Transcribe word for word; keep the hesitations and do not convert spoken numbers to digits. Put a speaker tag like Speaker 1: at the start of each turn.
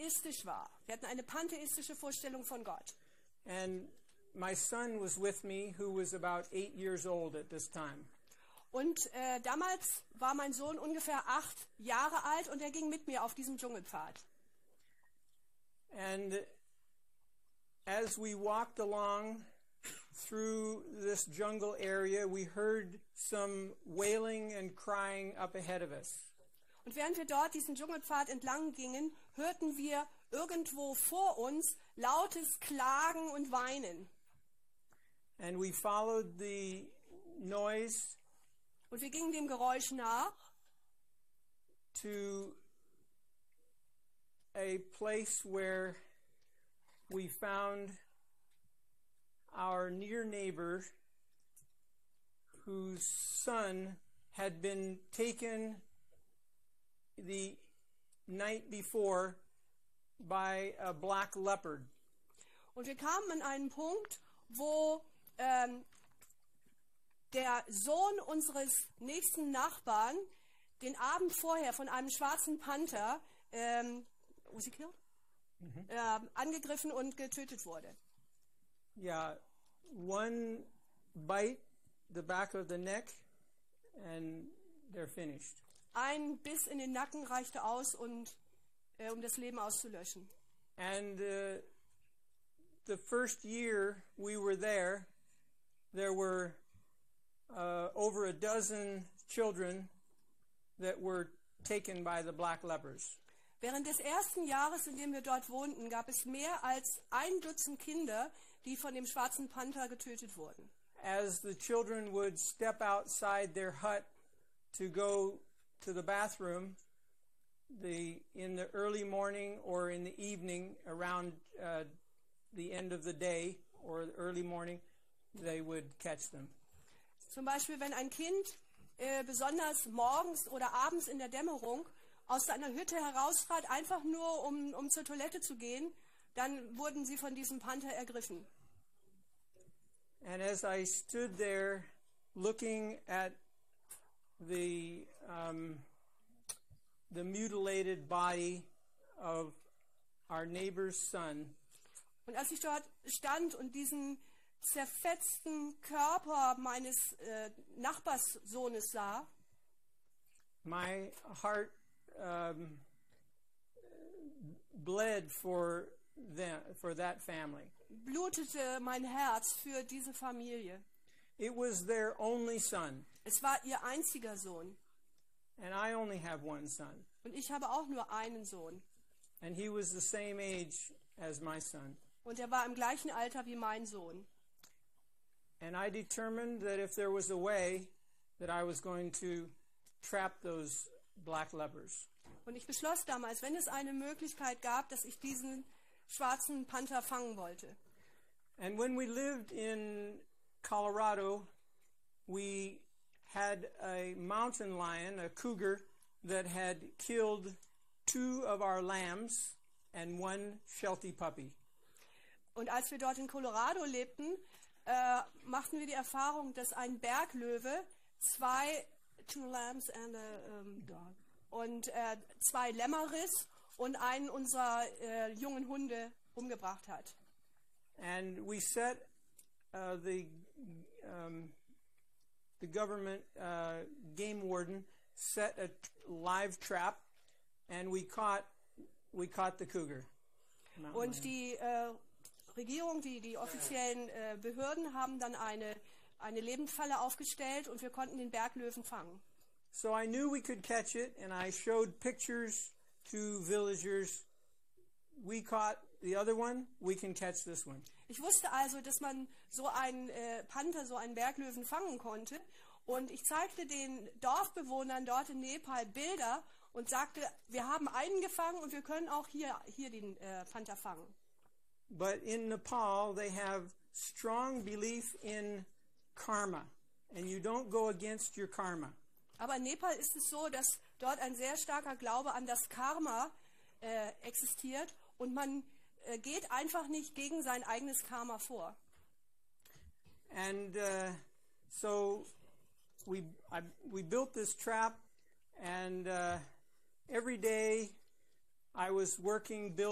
Speaker 1: pantheistisch war. Wir hatten eine pantheistische Vorstellung von Gott.
Speaker 2: And my son was with me, who was about eight years old at this time.
Speaker 1: Und äh, damals war mein Sohn ungefähr acht Jahre alt und er ging mit mir auf diesem Dschungelpfad.
Speaker 2: And as we walked along through this jungle area, we heard some wailing and crying up ahead of us.
Speaker 1: Und während wir dort diesen Dschungelpfad entlang gingen, hörten wir irgendwo vor uns lautes Klagen und Weinen.
Speaker 2: And we followed the noise
Speaker 1: Und wir gingen dem Geräusch nach
Speaker 2: to a place where we found our near neighbor whose son had been taken the night before by a black leopard.
Speaker 1: Und wir kamen an einen Punkt, wo ähm, der Sohn unseres nächsten Nachbarn den Abend vorher von einem schwarzen Panther ähm, was he killed? Mhm. äh, angegriffen und getötet wurde.
Speaker 2: Yeah, one bite the back of the neck and they're finished.
Speaker 1: Ein Biss in den Nacken reichte aus, und, äh, um das Leben auszulöschen.
Speaker 2: And uh, the first year we were there, there were uh, over a dozen children that were taken by the black lepers.
Speaker 1: Während des ersten Jahres, in dem wir dort wohnten, gab es mehr als ein Dutzend Kinder, die von dem schwarzen Panther getötet wurden.
Speaker 2: As the children would step outside their hut to go to the bathroom, the in the early morning or in the evening, around uh, the end of the day or the early morning, they would catch them.
Speaker 1: Zum Beispiel, wenn ein Kind äh, besonders morgens oder abends in der Dämmerung aus einer Hütte heraustrat, einfach nur um, um zur Toilette zu gehen, dann wurden sie von diesem Panther ergriffen.
Speaker 2: And as I stood there looking at the um, the mutilated body of our neighbor's son,
Speaker 1: Und als ich dort stand und diesen zerfetzten Körper meines äh, Nachbarssohnes sah,
Speaker 2: my heart um, bled for them, for that family.
Speaker 1: blutete mein Herz für diese Familie.
Speaker 2: It was their only son,
Speaker 1: Es war ihr einziger Sohn.
Speaker 2: and I only have one son,
Speaker 1: Und ich habe auch nur einen Sohn.
Speaker 2: and he was the same age as my son.
Speaker 1: Und er war im gleichen Alter wie mein Sohn.
Speaker 2: And I determined that if there was a way, that I was going to trap those black lepers.
Speaker 1: Und ich beschloss damals, wenn es eine Möglichkeit gab, dass ich diesen schwarzen Panther fangen wollte.
Speaker 2: And when we lived in Colorado, we had a mountain lion, a cougar, that had killed two of our lambs and one Sheltie puppy.
Speaker 1: Und als wir dort in Colorado lebten, äh, machten wir die Erfahrung, dass ein Berglöwe zwei two lambs and a um, dog und äh, zwei Lämmer riss und einen unserer äh, jungen Hunde umgebracht hat.
Speaker 2: And we set uh, the um, the government uh, game warden set a live trap, and we caught we caught the cougar.
Speaker 1: Und die äh, Regierung, die die offiziellen äh, Behörden haben dann eine eine Lebendfalle aufgestellt und wir konnten den Berglöwen fangen.
Speaker 2: So I knew we could catch it, and I showed pictures to villagers. We caught the other one, we can catch this one.
Speaker 1: Ich wusste also, dass man so einen äh, Panther, so einen Berglöwen fangen konnte, und ich zeigte den Dorfbewohnern dort in Nepal Bilder und sagte, wir haben einen gefangen und wir können auch hier hier den äh, Panther fangen.
Speaker 2: But in Nepal, they have strong belief in karma, and you don't go against your karma.
Speaker 1: Aber in Nepal ist es so, dass dort ein sehr starker Glaube an das Karma äh, existiert, und man äh, geht einfach nicht gegen sein eigenes Karma vor.
Speaker 2: And uh, so we I, we built this trap, and uh, every day I was working building